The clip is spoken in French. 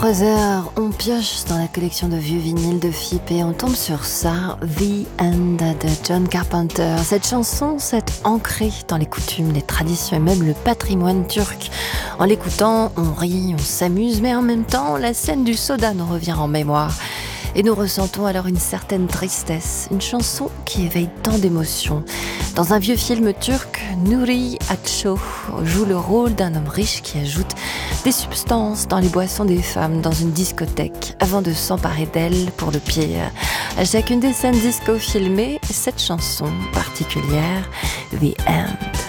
3 heures, on pioche dans la collection de vieux vinyles de FIP et on tombe sur ça, The End de John Carpenter. Cette chanson s'est ancrée dans les coutumes, les traditions et même le patrimoine turc. En l'écoutant, on rit, on s'amuse, mais en même temps, la scène du soda nous revient en mémoire. Et nous ressentons alors une certaine tristesse, une chanson qui éveille tant d'émotions. Dans un vieux film turc, Nuri Akço joue le rôle d'un homme riche qui ajoute des substances dans les boissons des femmes dans une discothèque avant de s'emparer d'elles pour le pire. À chacune des scènes disco filmées, cette chanson particulière, The End.